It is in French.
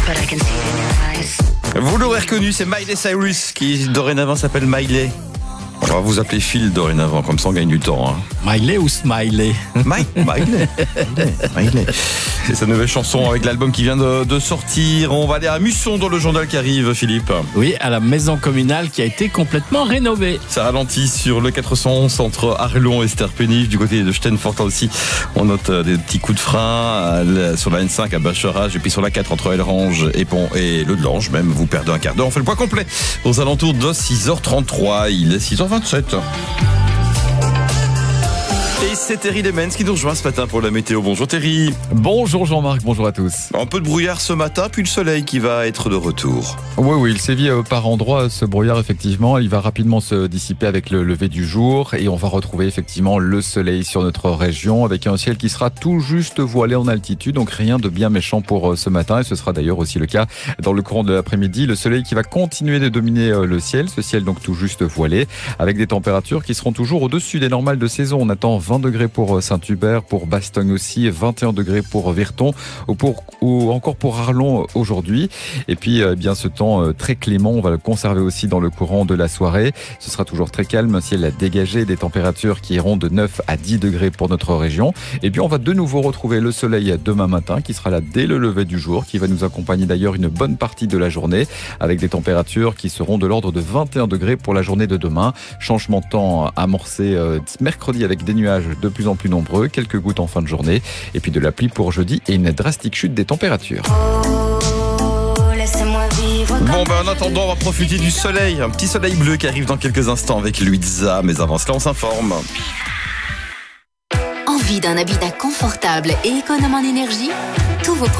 Vous l'aurez reconnu, c'est Miley Cyrus qui dorénavant s'appelle Miley. On va vous appeler Phil dorénavant, comme ça on gagne du temps. Miley ou Smiley? Miley. C'est sa nouvelle chanson avec l'album qui vient de sortir. On va aller à Musson dans le journal qui arrive, Philippe. Oui, à la maison communale qui a été complètement rénovée. Ça ralentit sur le 411 entre Arlon et Sterpenich. Du côté de Steinfort aussi, on note des petits coups de frein sur la N5 à Bacherage et puis sur la 4 entre Elrange et Pont et Le Delange. Même vous perdez un quart d'heure. On fait le point complet aux alentours de 6h33. Il est 6h27. Et c'est Thierry Lemens qui nous rejoint ce matin pour la météo. Bonjour Thierry. Bonjour Jean-Marc, bonjour à tous. Un peu de brouillard ce matin, puis le soleil qui va être de retour. Oui, il sévit par endroits ce brouillard effectivement. Il va rapidement se dissiper avec le lever du jour et on va retrouver effectivement le soleil sur notre région avec un ciel qui sera tout juste voilé en altitude. Donc rien de bien méchant pour ce matin et ce sera d'ailleurs aussi le cas dans le courant de l'après-midi. Le soleil qui va continuer de dominer le ciel, ce ciel donc tout juste voilé avec des températures qui seront toujours au-dessus des normales de saison. On attend 20 degrés pour Saint-Hubert, pour Bastogne aussi, 21 degrés pour Virton ou encore pour Arlon aujourd'hui. Et puis bien ce temps très clément, on va le conserver aussi dans le courant de la soirée. Ce sera toujours très calme, un ciel dégagé, des températures qui iront de 9 à 10 degrés pour notre région. Et puis on va de nouveau retrouver le soleil demain matin qui sera là dès le lever du jour, qui va nous accompagner d'ailleurs une bonne partie de la journée avec des températures qui seront de l'ordre de 21 degrés pour la journée de demain. Changement de temps amorcé mercredi avec des nuages de plus en plus nombreux, quelques gouttes en fin de journée et puis de la pluie pour jeudi et une drastique chute des températures. Bon en attendant, on va profiter du soleil, un petit soleil bleu qui arrive dans quelques instants avec Luisa, mais avant cela on s'informe. Envie d'un habitat confortable et économe en énergie? Tous vos